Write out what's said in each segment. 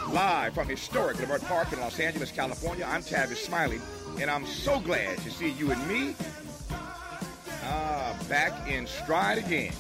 Live from historic Leimert Park in Los Angeles, California, I'm Tavis Smiley, and I'm so glad to see you and me back in stride again.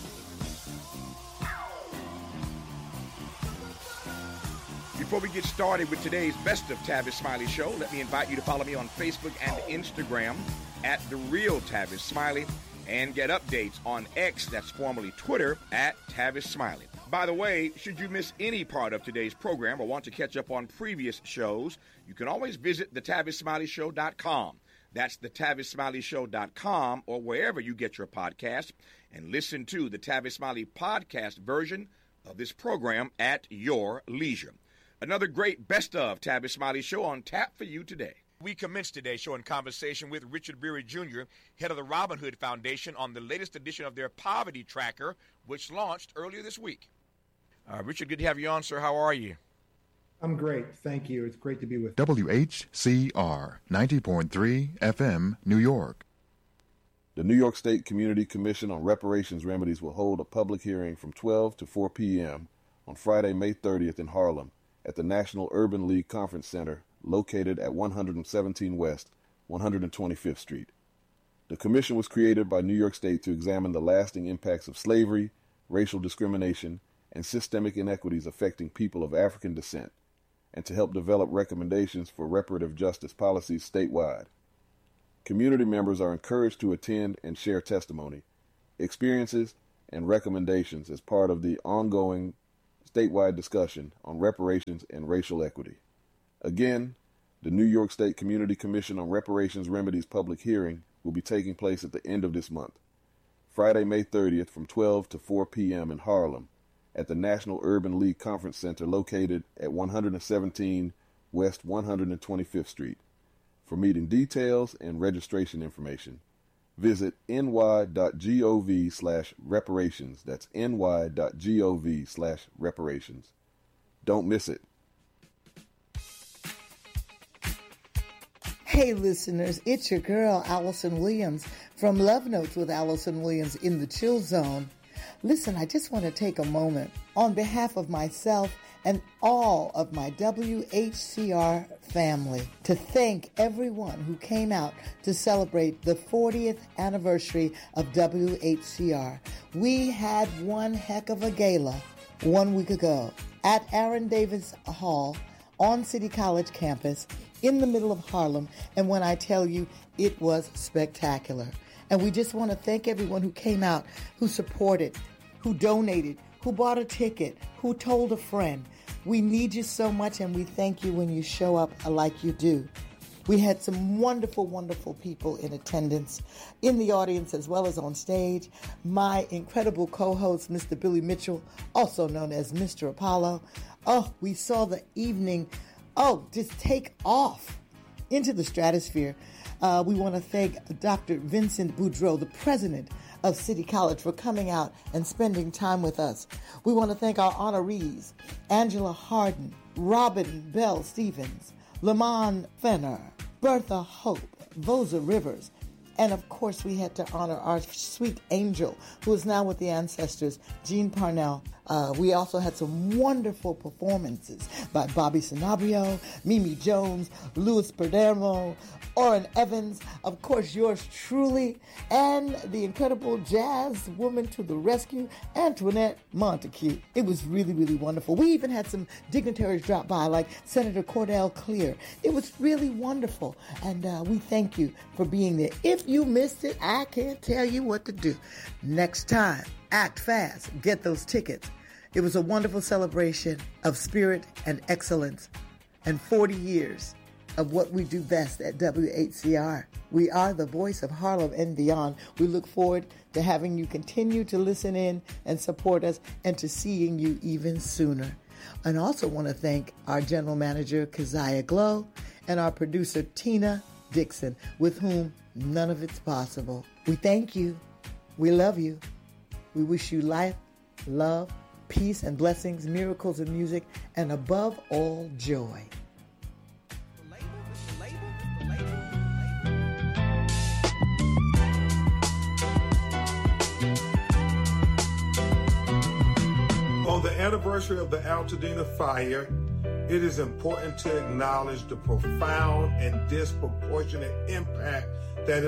Before we get started with today's Best of Tavis Smiley show, let me invite you to follow me on Facebook and Instagram at The Real Tavis Smiley, and get updates on X, that's formerly Twitter, at Tavis Smiley. By the way, should you miss any part of today's program or want to catch up on previous shows, you can always visit thetavissmileyshow.com. That's thetavissmileyshow.com, or wherever you get your podcast, and listen to the Tavis Smiley podcast version of this program at your leisure. Another great Best of Tavis Smiley show on tap for you today. We commence today's show in conversation with Richard Beery Jr., head of the Robin Hood Foundation, on the latest edition of their Poverty Tracker, which launched earlier this week. Richard, good to have you on, sir. How are you? I'm great. Thank you. It's great to be with you. WHCR 90.3 FM, New York. The New York State Community Commission on Reparations Remedies will hold a public hearing from 12 to 4 p.m. on Friday, May 30th in Harlem at the National Urban League Conference Center, located at 117 West, 125th Street. The commission was created by New York State to examine the lasting impacts of slavery, racial discrimination, and systemic inequities affecting people of African descent, and to help develop recommendations for reparative justice policies statewide. Community members are encouraged to attend and share testimony, experiences, and recommendations as part of the ongoing statewide discussion on reparations and racial equity. Again, the New York State Community Commission on Reparations Remedies public hearing will be taking place at the end of this month, Friday, May 30th from 12 to 4 p.m. in Harlem at the National Urban League Conference Center located at 117 West 125th Street. For meeting details and registration information, visit ny.gov/reparations. That's ny.gov/reparations. Don't miss it. Hey listeners, it's your girl Allison Williams from Love Notes with Allison Williams in the Chill Zone. Listen, I just want to take a moment on behalf of myself and all of my WHCR family to thank everyone who came out to celebrate the 40th anniversary of WHCR. We had one heck of a gala 1 week ago at Aaron Davis Hall on City College campus in the middle of Harlem, and when I tell you, it was spectacular. And we just want to thank everyone who came out, who supported, who donated, who bought a ticket, who told a friend. We need you so much, and we thank you when you show up like you do. We had some wonderful, wonderful people in attendance, in the audience as well as on stage. My incredible co-host, Mr. Billy Mitchell, also known as Mr. Apollo. Oh, we saw the evening, just take off into the stratosphere. We want to thank Dr. Vincent Boudreau, the president of City College, for coming out and spending time with us. We want to thank our honorees, Angela Harden, Robin Bell Stevens, Lamont Fenner, Bertha Hope, Vosa Rivers, and of course we had to honor our sweet angel who is now with the ancestors, Jean Parnell. We also had some wonderful performances by Bobby Sanabria, Mimi Jones, Louis Perdermo, Orrin Evans, of course yours truly, and the incredible jazz woman to the rescue, Antoinette Montague. It was really, really wonderful. We even had some dignitaries drop by, like Senator Cordell Clear. It was really wonderful, and we thank you for being there. If you missed it, I can't tell you what to do. Next time, act fast, get those tickets. It was a wonderful celebration of spirit and excellence, and 40 years of what we do best at WHCR. We are the voice of Harlem and beyond. We look forward to having you continue to listen in and support us, and to seeing you even sooner. And also want to thank our general manager, Keziah Glow, and our producer, Tina Dixon, with whom none of it's possible. We thank you. We love you. We wish you life, love, peace and blessings, miracles and music, and above all, joy. On the anniversary of the Altadena fire, it is important to acknowledge the profound and disproportionate impact that